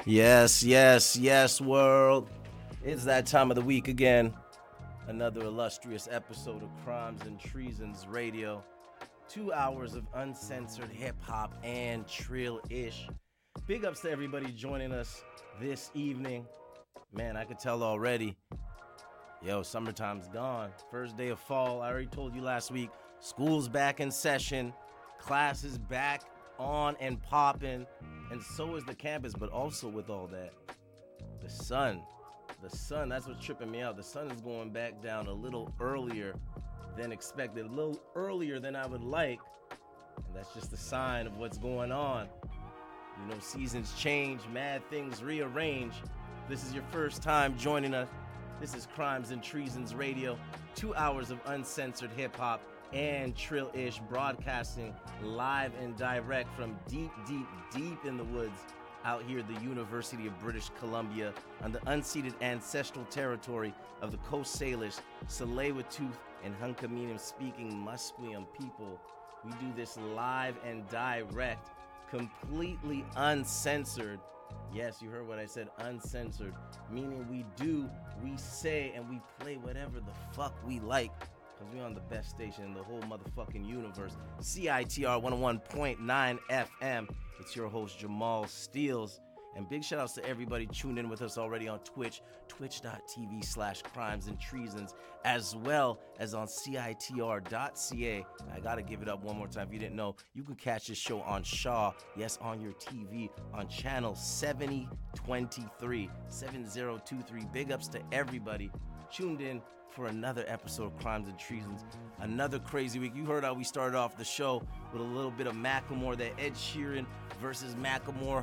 Yes, yes, yes, world. It's that time of the week again. Another illustrious episode of Crimes and Treasons Radio. 2 hours of uncensored hip hop and trill-ish. Big ups to everybody joining us this evening. Man, I could tell already. Yo, summertime's gone. First day of fall. I already told you last week. School's back in session. Class is back on and popping. And so is the campus. But also with all that, the sun, that's what's tripping me out. The sun is going back down a little earlier than expected. A little earlier than I would like. And that's just a sign of what's going on. You know, seasons change. Mad things rearrange. This is your first time joining us. This is Crimes and Treasons Radio, 2 hours of uncensored hip-hop and trill-ish, broadcasting live and direct from deep, deep, deep in the woods out here at the University of British Columbia on the unceded ancestral territory of the Coast Salish, Tsleil-Waututh, and Hunkaminam-speaking Musqueam people. We do this live and direct, completely uncensored. Yes, you heard what I said, uncensored, meaning we say, and we play whatever the fuck we like, because we're on the best station in the whole motherfucking universe, CITR 101.9 FM. It's your host, Jamal Steels, and big shout outs to everybody tuned in with us already on Twitch, twitch.tv/crimes and treasons, as well as on CITR.ca. I gotta give it up one more time. If you didn't know, you can catch this show on Shaw, yes, on your TV, on channel 7023. Big ups to everybody tuned in for another episode of Crimes and Treasons. Another crazy week. You heard how we started off the show with a little bit of Macklemore, that Ed Sheeran versus Macklemore